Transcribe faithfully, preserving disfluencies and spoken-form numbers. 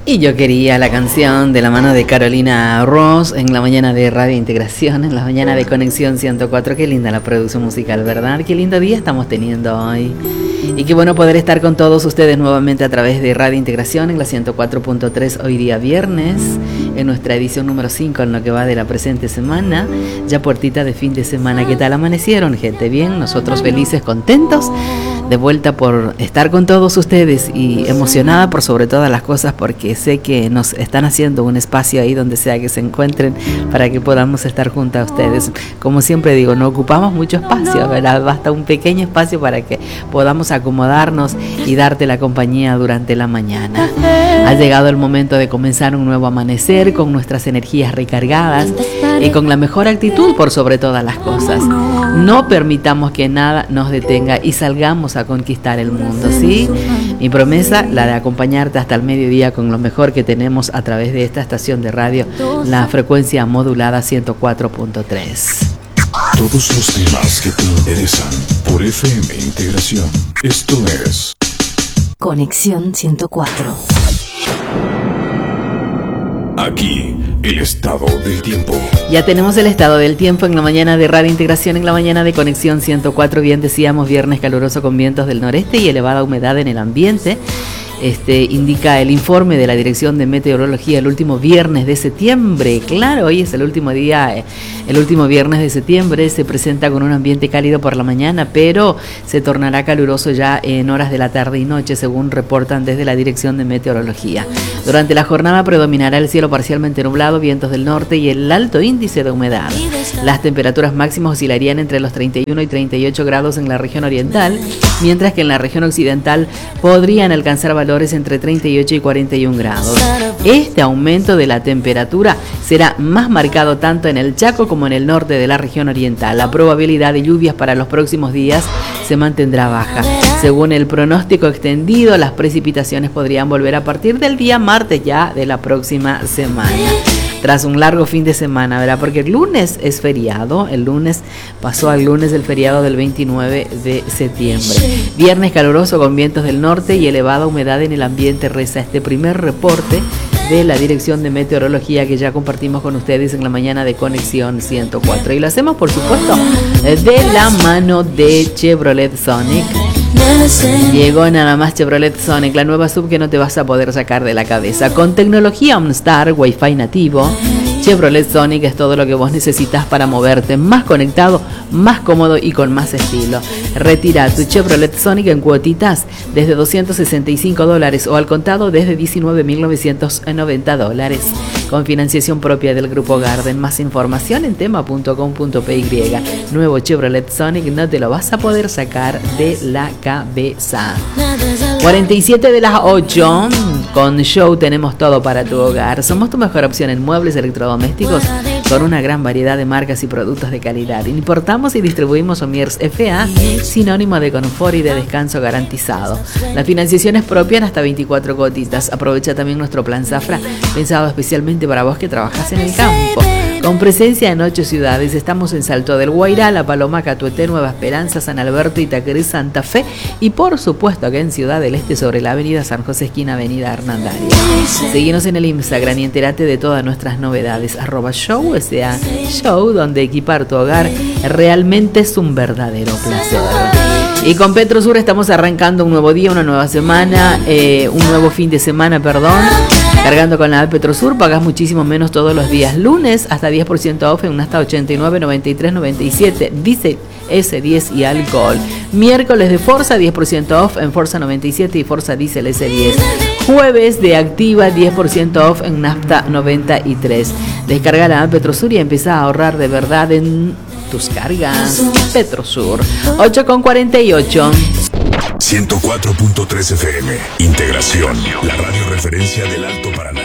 Y yo quería la canción de la mano de Carolina Ross en la mañana de Radio Integración, en la mañana de Conexión ciento cuatro. Qué linda la producción musical, ¿verdad? Qué lindo día estamos teniendo hoy. Y qué bueno poder estar con todos ustedes nuevamente a través de Radio Integración en la ciento cuatro punto tres hoy día viernes, en nuestra edición número cinco en lo que va de la presente semana, ya puertita de fin de semana. ¿Qué tal amanecieron, gente? Bien, nosotros felices, contentos, de vuelta por estar con todos ustedes y emocionada por sobre todas las cosas porque sé que nos están haciendo un espacio ahí donde sea que se encuentren para que podamos estar junto a ustedes. Como siempre digo, no ocupamos mucho espacio, ¿verdad? Basta un pequeño espacio para que podamos acomodarnos y darte la compañía durante la mañana. Ha llegado el momento de comenzar un nuevo amanecer con nuestras energías recargadas y con la mejor actitud por sobre todas las cosas. No permitamos que nada nos detenga y salgamos a conquistar el mundo, ¿sí? Mi promesa, la de acompañarte hasta el mediodía con lo mejor que tenemos a través de esta estación de radio, la frecuencia modulada ciento cuatro punto tres. Todos los temas que te interesan por F M Integración. Esto es Conexión ciento cuatro. Aquí, el estado del tiempo. Ya tenemos el estado del tiempo en la mañana de Radio Integración, en la mañana de Conexión ciento cuatro. Bien decíamos, viernes caluroso con vientos del noreste y elevada humedad en el ambiente. Este indica el informe de la Dirección de Meteorología el último viernes de septiembre. Claro, hoy es el último día, el último viernes de septiembre. Se presenta con un ambiente cálido por la mañana, pero se tornará caluroso ya en horas de la tarde y noche, según reportan desde la Dirección de Meteorología. Durante la jornada predominará el cielo parcialmente nublado, vientos del norte y el alto índice de humedad. Las temperaturas máximas oscilarían entre los treinta y uno y treinta y ocho grados en la región oriental, mientras que en la región occidental podrían alcanzar valores entre treinta y ocho y cuarenta y un grados. Este aumento de la temperatura será más marcado tanto en el Chaco como en el norte de la región oriental. La probabilidad de lluvias para los próximos días se mantendrá baja. Según el pronóstico extendido, las precipitaciones podrían volver a partir del día martes ya de la próxima semana. Tras un largo fin de semana, ¿verdad? Porque el lunes es feriado, el lunes pasó al lunes el feriado del veintinueve de septiembre. Viernes caluroso con vientos del norte y elevada humedad en el ambiente, reza este primer reporte de la Dirección de Meteorología que ya compartimos con ustedes en la mañana de Conexión ciento cuatro. Y lo hacemos, por supuesto, de la mano de Chevrolet Sonic. Llegó nada más Chevrolet Sonic, la nueva sub que no te vas a poder sacar de la cabeza. Con tecnología OnStar, Wi-Fi nativo, Chevrolet Sonic es todo lo que vos necesitas para moverte más conectado, más cómodo y con más estilo. Retira tu Chevrolet Sonic en cuotitas desde doscientos sesenta y cinco dólares o al contado desde diecinueve mil novecientos noventa dólares. Con financiación propia del Grupo Garden. Más información en tema punto com punto p y. Nuevo Chevrolet Sonic, no te lo vas a poder sacar de la cabeza. cuarenta y siete de las ocho. Con Show tenemos todo para tu hogar. Somos tu mejor opción en muebles electrodomésticos con una gran variedad de marcas y productos de calidad. Importamos y distribuimos Omiers F A, sinónimo de confort y de descanso garantizado. La financiación es propia en hasta veinticuatro gotitas. Aprovecha también nuestro plan Zafra, pensado especialmente para vos que trabajás en el campo. Con presencia en ocho ciudades, estamos en Salto del Guairá, La Paloma, Catuete, Nueva Esperanza, San Alberto, Itaqueré, Santa Fe y por supuesto acá en Ciudad del Este sobre la avenida San José, esquina avenida Hernandario. Seguinos en el Instagram y entérate de todas nuestras novedades. Arroba show, o sea, show, donde equipar tu hogar realmente es un verdadero placer. Y con Petrosur estamos arrancando un nuevo día, una nueva semana, eh, un nuevo fin de semana, perdón. Cargando con la app Petrosur, pagas muchísimo menos todos los días. Lunes hasta diez por ciento off en un hasta ochenta y nueve, noventa y tres, noventa y siete, diésel ese diez y alcohol. Miércoles de Forza, diez por ciento off en Forza noventa y siete y Forza Diesel ese diez. Jueves de Activa, diez por ciento off en Nafta noventa y tres. Descarga la app Petrosur y empieza a ahorrar de verdad en tus cargas. Petrosur. ocho con cuarenta y ocho. ciento cuatro punto tres F M. Integración, la radio referencia del Alto Paraná.